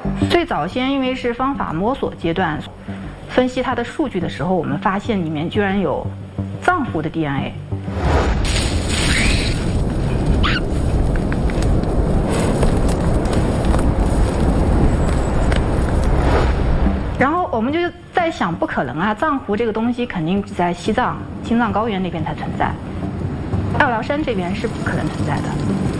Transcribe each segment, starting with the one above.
最早先因为是方法摸索阶段，分析它的数据的时候，我们发现里面居然有藏狐的 DNA。然后我们就在想，不可能啊，藏狐这个东西肯定只在西藏、青藏高原那边才存在，二郎山这边是不可能存在的。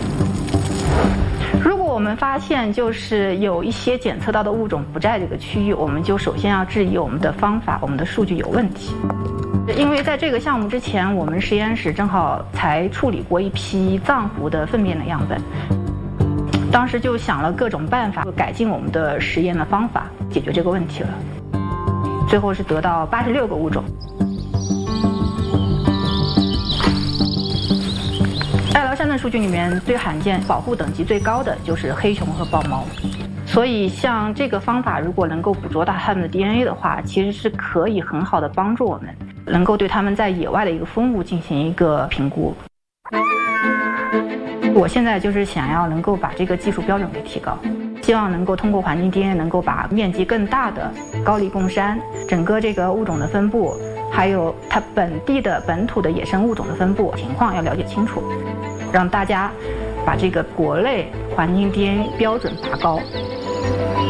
如果我们发现就是有一些检测到的物种不在这个区域，我们就首先要质疑我们的方法、我们的数据有问题。因为在这个项目之前，我们实验室正好才处理过一批藏狐的粪便的样本，当时就想了各种办法改进我们的实验的方法，解决这个问题了。最后是得到86个物种。爱劳山的数据里面最罕见、保护等级最高的就是黑熊和豹猫，所以像这个方法如果能够捕捉到它们的 DNA 的话，其实是可以很好的帮助我们，能够对它们在野外的一个分布进行一个评估。我现在就是想要能够把这个技术标准给提高，希望能够通过环境 DNA 能够把面积更大的高黎贡山整个这个物种的分布，还有它本土的野生物种的分布情况要了解清楚，让大家把这个国内环境 DNA 标准拔高。